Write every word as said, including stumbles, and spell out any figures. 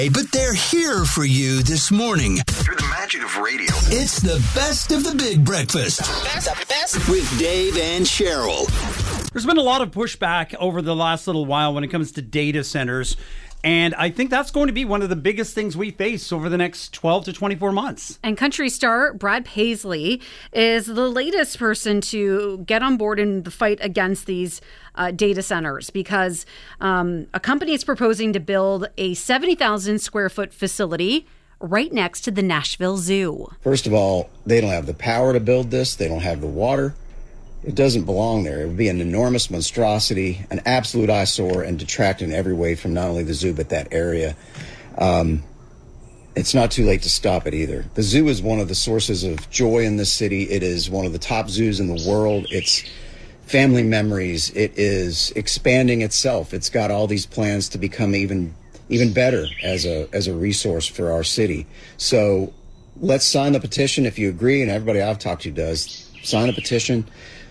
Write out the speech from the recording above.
But they're here for you this morning. Through the magic of radio. It's the best of the big breakfast. Best, the best. With Dave and Cheryl. There's been a lot of pushback over the last little while when it comes to data centers. And I think that's going to be one of the biggest things we face over the next twelve to twenty-four months. And country star Brad Paisley is the latest person to get on board in the fight against these uh, data centers because um, a company is proposing to build a seventy thousand square foot facility right next to the Nashville Zoo. First of all, they don't have the power to build this. They don't have the water. It doesn't belong there. It would be an enormous monstrosity, an absolute eyesore, and detract in every way from not only the zoo, but that area. Um, it's not too late to stop it either. The zoo is one of the sources of joy in this city. It is one of the top zoos in the world. It's family memories. It is expanding itself. It's got all these plans to become even even better as a as a resource for our city. So let's sign the petition if you agree, and everybody I've talked to does. Sign a petition.